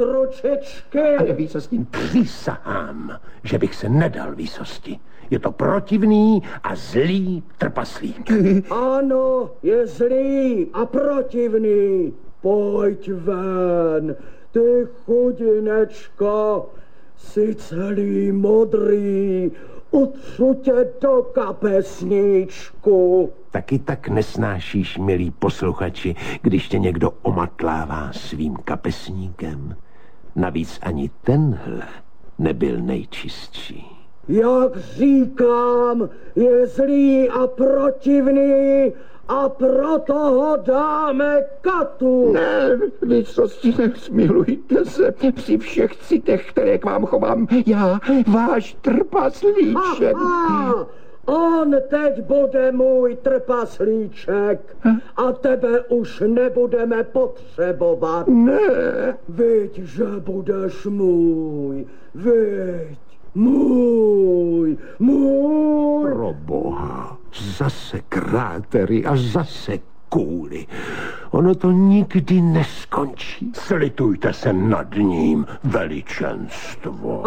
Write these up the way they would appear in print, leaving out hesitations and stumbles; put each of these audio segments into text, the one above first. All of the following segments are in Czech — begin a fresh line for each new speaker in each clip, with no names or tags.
ručičky.
Ale výsosti, přísahám, že bych se nedal výsosti. Je to protivný a zlý trpaslík.
Ano, je zlý a protivný. Pojď ven, ty chudinečko, jsi celý modrý, utřu tě do kapesníčku.
Taky tak nesnášíš, milí posluchači, když tě někdo omatlává svým kapesníkem. Navíc ani tenhle nebyl nejčistší.
Jak říkám, je zlý a protivný a proto ho dáme katu.
Ne, výsosti, nesmilujte se při všech citech, které k vám chovám. Já, váš trpaslíček.
Aha, on teď bude můj trpaslíček a tebe už nebudeme potřebovat.
Ne.
Viď, že budeš můj, viď. Můj.
Pro boha, zase krátery a zase kůly. Ono to nikdy neskončí. Slitujte se nad ním, veličenstvo.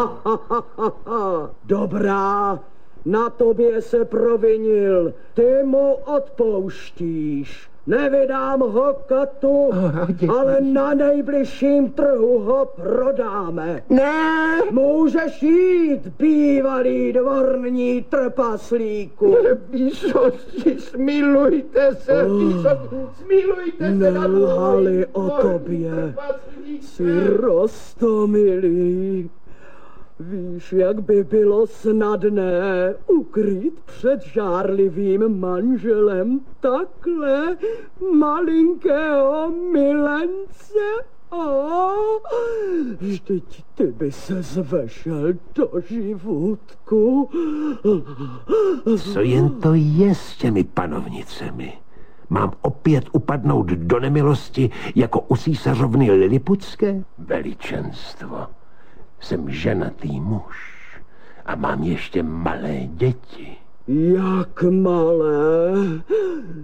Dobrá, na tobě se provinil, ty mu odpouštíš. Nevydám ho katu, ale na nejbližším trhu ho prodáme.
Ne!
Můžeš jít, bývalý dvorní trpaslíku.
Výsosti, smilujte se, výsosti, smilujte se nad
Nelhali o tobě, jsi roztomilý. Víš, jak by bylo snadné ukrýt před žárlivým manželem takhle malinkého milence? Vždyť ty by se zvešel do živůtku.
Co jen to je s těmi panovnicemi? Mám opět upadnout do nemilosti jako u císařovny Liliputské? Veličenstvo. Jsem ženatý muž a mám ještě malé děti.
Jak malé?